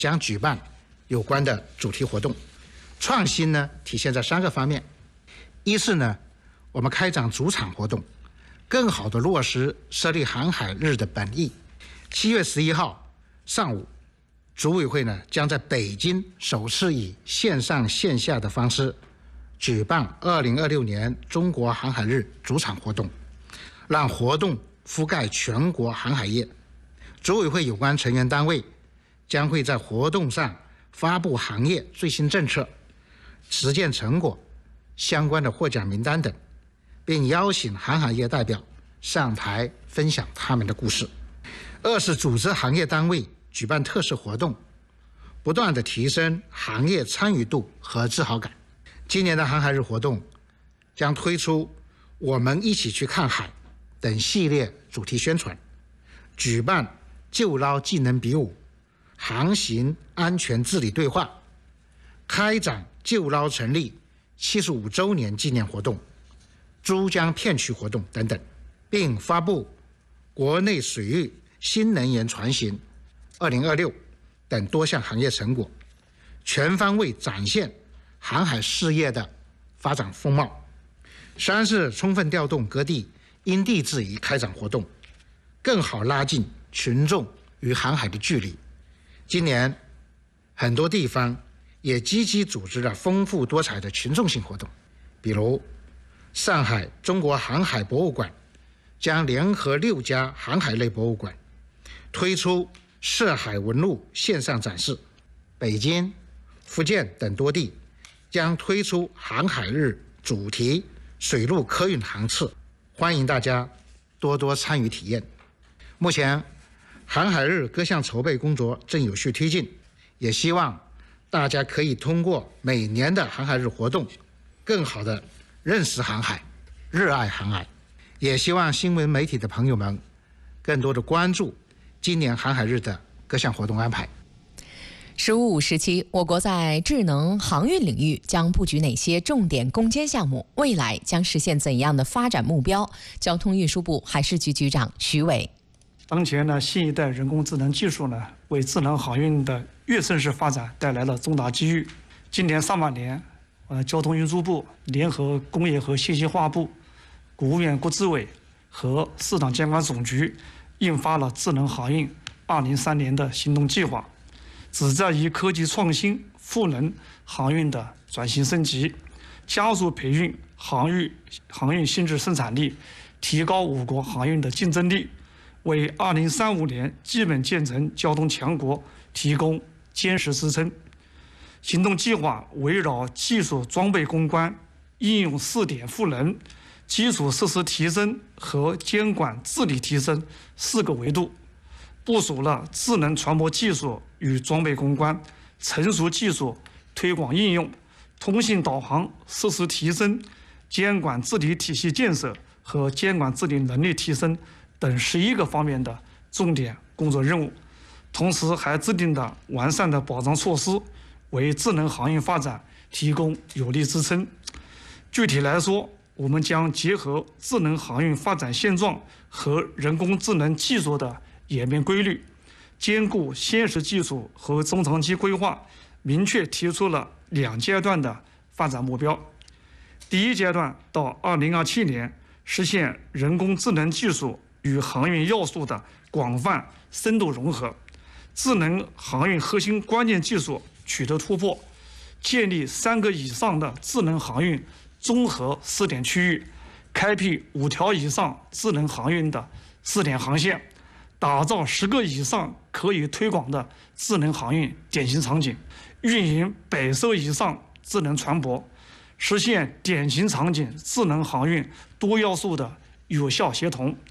将举办有关的主题活动。创新呢，体现在3个方面：一是呢，我们开展主场活动，更好地落实设立航海日的本意。7月11号上午，组委会呢将在北京首次以线上线下的方式举办2026年中国航海日主场活动，让活动覆盖全国航海业。组委会有关成员单位将会在活动上发布行业最新政策、实践成果、相关的获奖名单等，并邀请航海业代表上台分享他们的故事。二是组织行业单位举办特色活动，不断地提升行业参与度和自豪感。今年的航海日活动将推出“我们一起去看海”等系列主题宣传，举办救捞技能比武、航行安全治理对话，开展救捞成立75周年纪念活动、珠江片区活动等等，并发布国内水域新能源船型2026等多项行业成果，全方位展现航海事业的发展风貌。3是充分调动各地因地制宜开展活动，更好拉近群众与航海的距离。今年很多地方也积极组织了丰富多彩的群众性活动，比如上海中国航海博物馆将联合6家航海类博物馆推出涉海文物线上展示，北京、福建等多地将推出航海日主题水陆客运航次，欢迎大家多多参与体验。目前航海日各项筹备工作正有序推进，也希望大家可以通过每年的航海日活动，更好地认识航海，热爱航海。也希望新闻媒体的朋友们更多的关注今年航海日的各项活动安排。 15-57，我国在智能航运领域将布局哪些重点攻坚项目？未来将实现怎样的发展目标？交通运输部海事局局长徐伟。 当前呢，新一代人工智能技术呢，为智能航运的跃升式发展带来了重大机遇。今年上半年，交通运输部联合工业和信息化部、国务院国资委和市场监管总局印发了智能航运2030年的行动计划，旨在以科技创新赋能航运的转型升级，加速培育航运新质生产力，提高我国航运的竞争力，为2035年基本建成交通强国提供坚实支撑。行动计划围绕技术装备攻关、应用试点赋能、基础设施提升和监管治理提升4个维度，部署了智能船舶技术与装备攻关、成熟技术推广应用、通信导航设施提升、监管治理体系建设和监管治理能力提升等11个方面的重点工作任务，同时还制定了完善的保障措施，为智能航运发展提供有力支撑。具体来说，我们将结合智能航运发展现状和人工智能技术的演变规律，兼顾现实技术和中长期规划，明确提出了2阶段的发展目标。第一阶段到2027年，实现人工智能技术与航运要素的广泛深度融合，智能航运核心关键技术取得突破，建立3个以上的智能航运综合试点区域，开辟5条以上智能航运的试点航线，打造10个以上可以推广的智能航运典型场景，运营100艘以上智能船舶，实现典型场景智能航运多要素的有效协同，